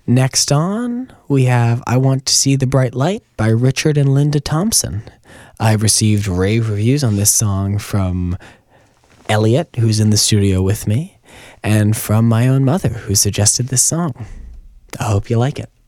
Next on, we have I Want to See the Bright Light by Richard and Linda Thompson. I've received rave reviews on this song from Elliot, who's in the studio with me, and from my own mother, who suggested this song. I hope you like it.